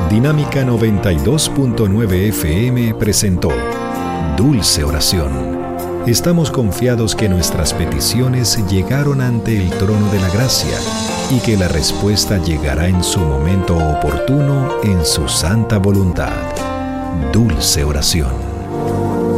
Dinámica 92.9 FM presentó Dulce Oración. Estamos confiados que nuestras peticiones llegaron ante el trono de la gracia y que la respuesta llegará en su momento oportuno en su santa voluntad. Dulce Oración.